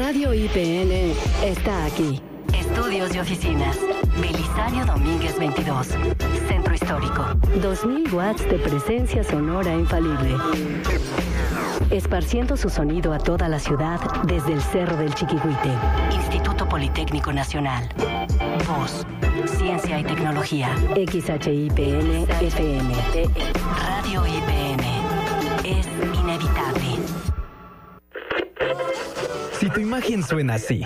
Radio IPN está aquí. Estudios y oficinas. Belisario Domínguez 22. Centro Histórico. 2000 watts de presencia sonora infalible. Esparciendo su sonido a toda la ciudad desde el Cerro del Chiquihuite. Instituto Politécnico Nacional. Voz, ciencia y tecnología. XHIPN FM. Radio IPN. Es inevitable. Si tu imagen suena así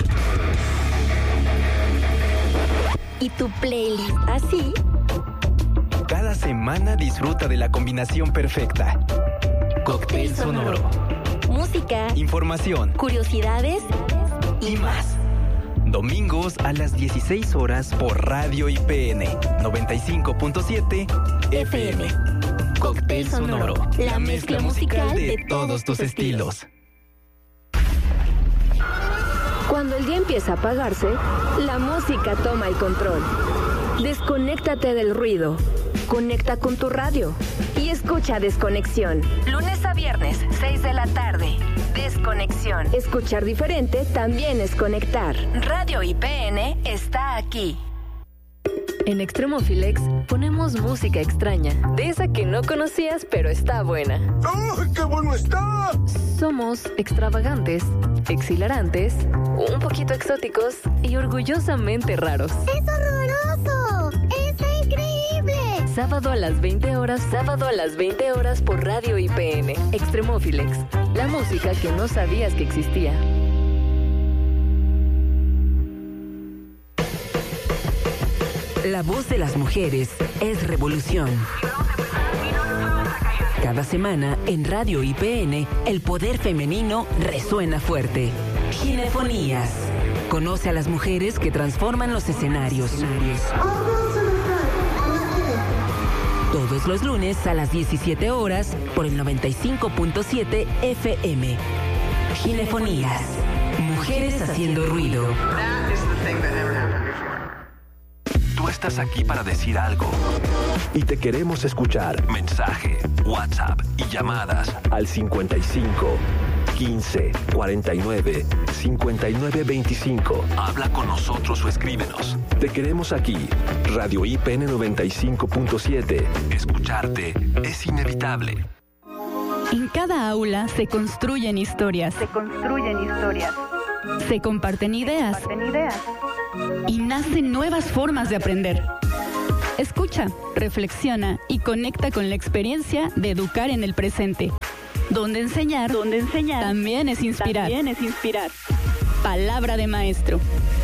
y tu playlist así, cada semana disfruta de la combinación perfecta. Cóctel sonoro. Música, información, curiosidades y más. Domingos a las 16 horas por Radio IPN 95.7 FM. Cóctel sonoro. La mezcla musical de todos tus estilos. Cuando el día empieza a apagarse, la música toma el control. Desconéctate del ruido. Conecta con tu radio y escucha Desconexión. Lunes a viernes, 6 de la tarde. Desconexión. Escuchar diferente también es conectar. Radio IPN está aquí. En Extremófilex ponemos música extraña, de esa que no conocías pero está buena. ¡Oh, qué bueno está! Somos extravagantes, exhilarantes, un poquito exóticos y orgullosamente raros. ¡Es horroroso! ¡Es increíble! Sábado a las 20 horas por Radio IPN. Extremófilex, la música que no sabías que existía. La voz de las mujeres es revolución. Cada semana en Radio IPN, el poder femenino resuena fuerte. Ginefonías. Conoce a las mujeres que transforman los escenarios. Todos los lunes a las 17 horas por el 95.7 FM. Ginefonías. Mujeres haciendo ruido. Tú estás aquí para decir algo y te queremos escuchar. Mensaje, WhatsApp y llamadas al 55 15 49 59 25. Habla con nosotros o escríbenos. Te queremos aquí. Radio IPN 95.7. Escucharte es inevitable. En cada aula se construyen historias. Se comparten ideas. Y nacen nuevas formas de aprender. Escucha, reflexiona y conecta con la experiencia de educar en el presente. Donde enseñar también es inspirar. Palabra de maestro.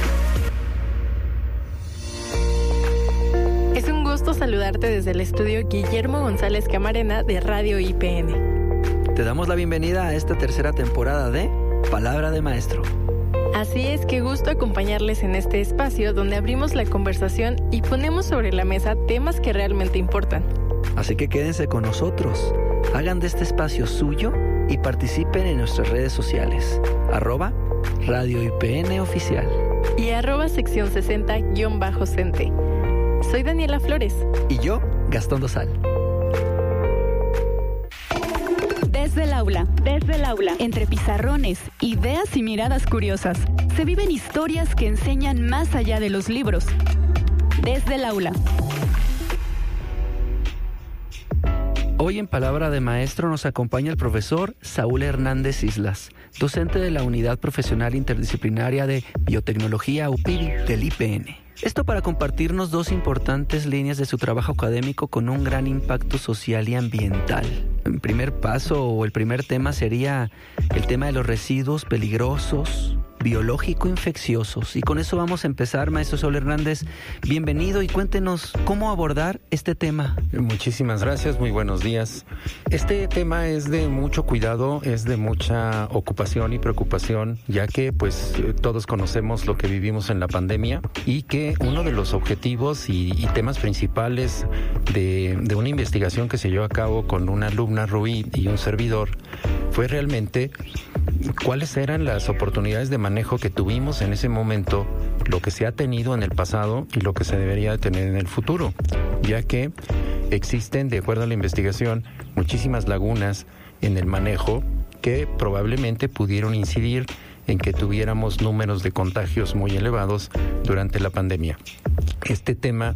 Es un gusto saludarte desde el estudio Guillermo González Camarena de Radio IPN. Te damos la bienvenida a esta tercera temporada de Palabra de Maestro. Así es, qué gusto acompañarles en este espacio donde abrimos la conversación y ponemos sobre la mesa temas que realmente importan. Así que quédense con nosotros, hagan de este espacio suyo y participen en nuestras redes sociales, @Radio IPN Oficial y @sección 60-CENTE. Soy Daniela Flores. Y yo, Gastón Dosal. Desde el aula, entre pizarrones, ideas y miradas curiosas, se viven historias que enseñan más allá de los libros. Desde el aula. Hoy en Palabra de Maestro nos acompaña el profesor Saúl Hernández Islas, docente de la Unidad Profesional Interdisciplinaria de Biotecnología UPIBI del IPN. Esto para compartirnos dos importantes líneas de su trabajo académico con un gran impacto social y ambiental. El primer paso o el primer tema sería el tema de los residuos peligrosos, biológico-infecciosos. Y con eso vamos a empezar, maestro Saúl Hernández. Bienvenido y cuéntenos cómo abordar este tema. Muchísimas gracias, muy buenos días. Este tema es de mucho cuidado, es de mucha ocupación y preocupación, ya que pues todos conocemos lo que vivimos en la pandemia y que uno de los objetivos y temas principales de una investigación que se llevó a cabo con una alumna Rubí y un servidor fue realmente cuáles eran las oportunidades de manejo que tuvimos en ese momento, lo que se ha tenido en el pasado y lo que se debería de tener en el futuro, ya que existen, de acuerdo a la investigación, muchísimas lagunas en el manejo que probablemente pudieron incidir en que tuviéramos números de contagios muy elevados durante la pandemia. Este tema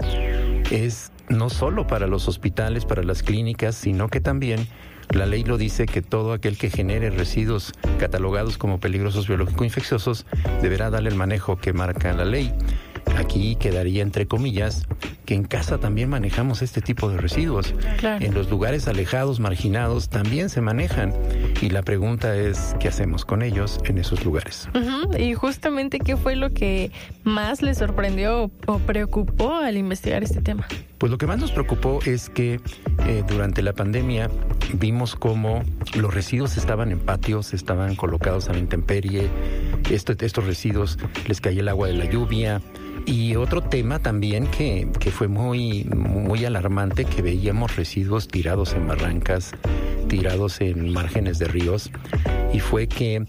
es no solo para los hospitales, para las clínicas, sino que también la ley lo dice, que todo aquel que genere residuos catalogados como peligrosos biológico-infecciosos deberá darle el manejo que marca la ley. Aquí quedaría entre comillas que en casa también manejamos este tipo de residuos. Claro. En los lugares alejados, marginados, también se manejan. Y la pregunta es, ¿qué hacemos con ellos en esos lugares? Y justamente, ¿qué fue lo que más les sorprendió o preocupó al investigar este tema? Pues lo que más nos preocupó es que durante la pandemia vimos cómo los residuos estaban en patios, estaban colocados a la intemperie. Estos residuos les caía el agua de la lluvia. Y otro tema también que fue muy alarmante, que veíamos residuos tirados en barrancas, tirados en márgenes de ríos, y fue que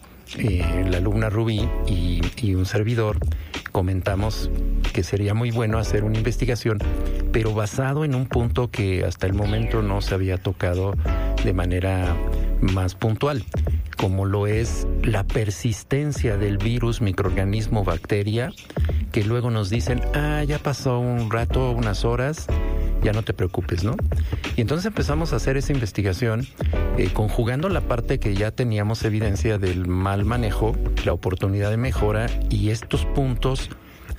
la alumna Rubí y un servidor comentamos que sería muy bueno hacer una investigación, pero basado en un punto que hasta el momento no se había tocado de manera más puntual, como lo es la persistencia del virus, microorganismo, bacteria, que luego nos dicen, ya pasó un rato, unas horas, ya no te preocupes, ¿no? Y entonces empezamos a hacer esa investigación, conjugando la parte que ya teníamos evidencia del mal manejo, la oportunidad de mejora y estos puntos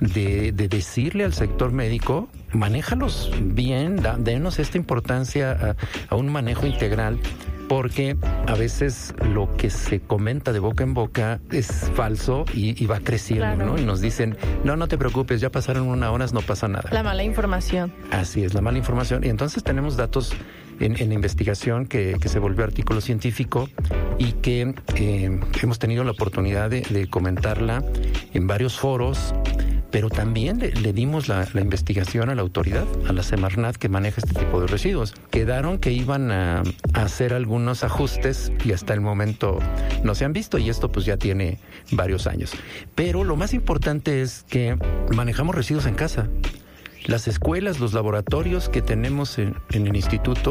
de decirle al sector médico, manéjalos bien, denos esta importancia a un manejo integral, porque a veces lo que se comenta de boca en boca es falso y va creciendo, claro, ¿no? Y nos dicen, no te preocupes, ya pasaron unas horas, no pasa nada. La mala información. Así es, la mala información. Y entonces tenemos datos en investigación que se volvió artículo científico y que hemos tenido la oportunidad de comentarla en varios foros, pero también le dimos la investigación a la autoridad, a la Semarnat, que maneja este tipo de residuos. Quedaron que iban a hacer algunos ajustes y hasta el momento no se han visto, y esto pues ya tiene varios años. Pero lo más importante es que manejamos residuos en casa. Las escuelas, los laboratorios que tenemos en el instituto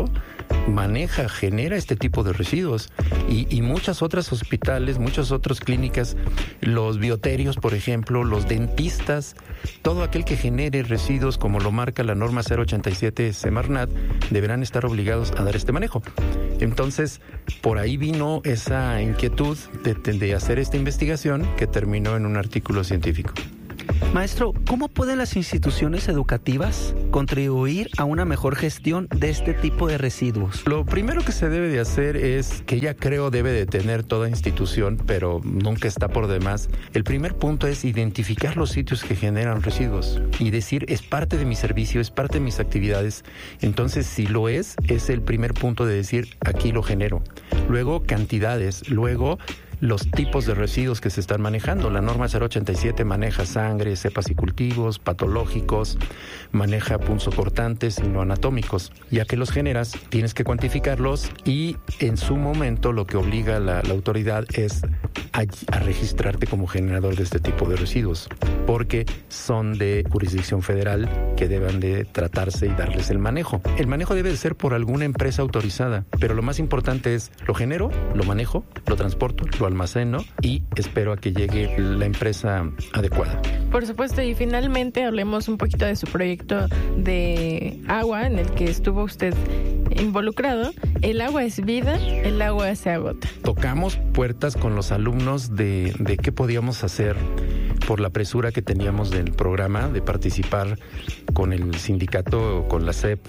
genera este tipo de residuos, y muchas otras hospitales, muchas otras clínicas, los bioterios, por ejemplo, los dentistas, todo aquel que genere residuos como lo marca la norma 087 Semarnat, deberán estar obligados a dar este manejo. Entonces, por ahí vino esa inquietud de hacer esta investigación que terminó en un artículo científico. Maestro, ¿cómo pueden las instituciones educativas contribuir a una mejor gestión de este tipo de residuos? Lo primero que se debe de hacer es, que ya creo debe de tener toda institución, pero nunca está por demás. El primer punto es identificar los sitios que generan residuos y decir, es parte de mi servicio, es parte de mis actividades. Entonces, si lo es el primer punto de decir, aquí lo genero. Luego, cantidades. Luego, los tipos de residuos que se están manejando. La norma 087 maneja sangre, cepas y cultivos, patológicos, maneja punzocortantes y no anatómicos. Ya que los generas, tienes que cuantificarlos y en su momento lo que obliga la autoridad es a registrarte como generador de este tipo de residuos, porque son de jurisdicción federal que deben de tratarse y darles el manejo. El manejo debe de ser por alguna empresa autorizada, pero lo más importante es, lo genero, lo manejo, lo transporto, lo almaceno y espero a que llegue la empresa adecuada. Por supuesto, y finalmente hablemos un poquito de su proyecto de agua en el que estuvo usted involucrado. El agua es vida, el agua se agota. Tocamos puertas con los alumnos de qué podíamos hacer por la presura que teníamos del programa, de participar con el sindicato, con la SEP.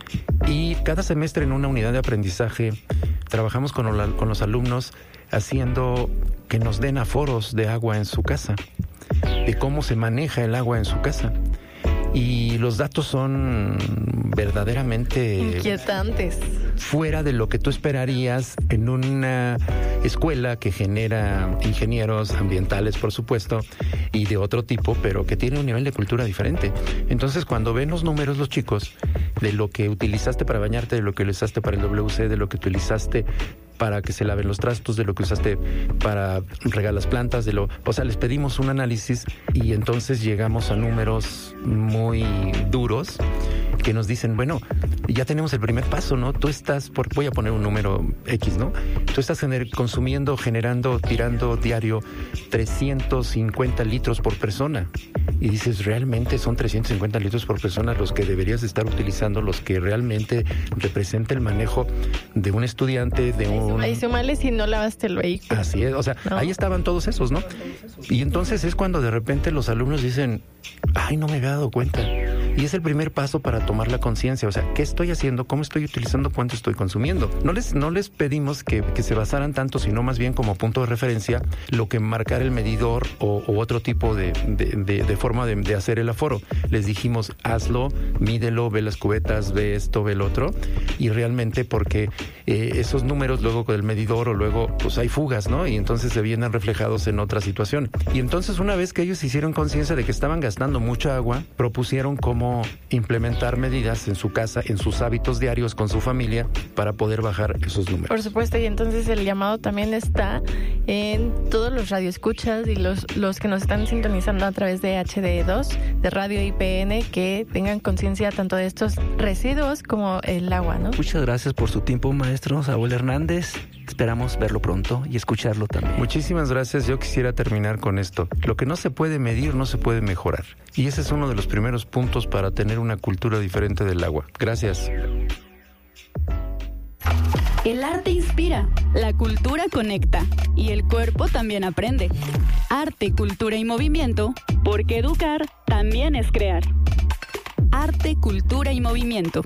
Y cada semestre en una unidad de aprendizaje trabajamos con los alumnos haciendo que nos den aforos de agua en su casa, de cómo se maneja el agua en su casa. Y los datos son verdaderamente inquietantes, fuera de lo que tú esperarías en una escuela que genera ingenieros ambientales, por supuesto, y de otro tipo, pero que tiene un nivel de cultura diferente. Entonces, cuando ven los números los chicos, de lo que utilizaste para bañarte, de lo que utilizaste para el WC, de lo que utilizaste para que se laven los trastos, de lo que usaste para regar las plantas, o sea, les pedimos un análisis y entonces llegamos a números muy duros que nos dicen, bueno, ya tenemos el primer paso, ¿no? Tú estás, voy a poner un número X, ¿no? Tú estás consumiendo, generando, tirando diario 350 litros por persona. Y dices, ¿realmente son 350 litros por persona los que deberías estar utilizando, los que realmente representa el manejo de un estudiante, de un... Ahí sumale si no lavaste el vehículo. Así es, o sea, no. Ahí estaban todos esos, ¿no? Y entonces es cuando de repente los alumnos dicen, ay, no me había dado cuenta. Y es el primer paso para tomar la conciencia, o sea, ¿qué estoy haciendo? ¿Cómo estoy utilizando? ¿Cuánto estoy consumiendo? No les pedimos que se basaran tanto, sino más bien como punto de referencia lo que marcar el medidor o otro tipo de forma de hacer el aforo. Les dijimos, hazlo, mídelo, ve las cubetas, ve esto, ve el otro, y realmente porque esos números luego con el medidor o luego pues hay fugas, ¿no? Y entonces se vienen reflejados en otra situación. Y entonces una vez que ellos hicieron conciencia de que estaban gastando mucha agua, propusieron cómo implementar medidas en su casa, en sus hábitos diarios con su familia para poder bajar esos números. Por supuesto, y entonces el llamado también está en todos los radioescuchas y los que nos están sintonizando a través de HD2, de Radio IPN, que tengan conciencia tanto de estos residuos como el agua, ¿no? Muchas gracias por su tiempo, maestro Saúl Hernández. Esperamos verlo pronto y escucharlo también. Muchísimas gracias. Yo quisiera terminar con esto. Lo que no se puede medir no se puede mejorar. Y ese es uno de los primeros puntos para tener una cultura diferente del agua. Gracias. El arte inspira, la cultura conecta y el cuerpo también aprende. Arte, cultura y movimiento, porque educar también es crear. Arte, cultura y movimiento.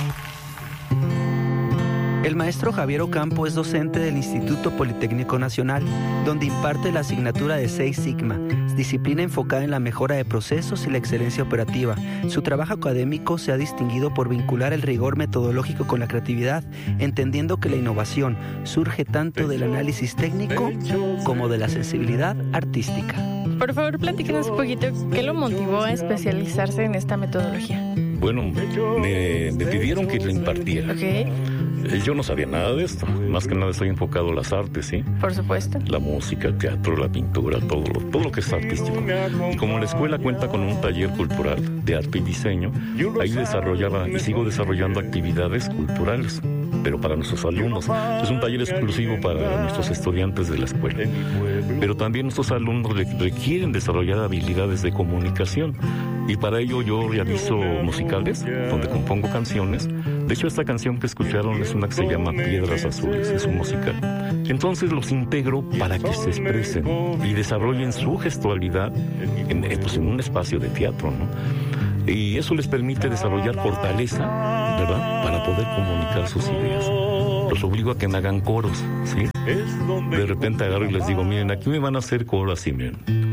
El maestro Javier Ocampo es docente del Instituto Politécnico Nacional, donde imparte la asignatura de 6 Sigma, disciplina enfocada en la mejora de procesos y la excelencia operativa. Su trabajo académico se ha distinguido por vincular el rigor metodológico con la creatividad, entendiendo que la innovación surge tanto del análisis técnico como de la sensibilidad artística. Por favor, platíquenos un poquito, ¿qué lo motivó a especializarse en esta metodología? Bueno, me pidieron que le impartiera. Okay. Yo no sabía nada de esto. Más que nada estoy enfocado a las artes, ¿sí? Por supuesto. La música, el teatro, la pintura, todo lo que es artístico. Y como la escuela cuenta con un taller cultural de arte y diseño, ahí desarrollaba y sigo desarrollando actividades culturales. Pero para nuestros alumnos. Es un taller exclusivo para nuestros estudiantes de la escuela. Pero también nuestros alumnos requieren desarrollar habilidades de comunicación. Y para ello yo realizo musicales, donde compongo canciones. De hecho, esta canción que escucharon es una que se llama Piedras Azules, es un musical. Entonces los integro para que se expresen y desarrollen su gestualidad en un espacio de teatro, ¿no? Y eso les permite desarrollar fortaleza, ¿verdad?, para poder comunicar sus ideas. Los obligo a que me hagan coros, ¿sí? De repente agarro y les digo, miren, aquí me van a hacer coro así, miren.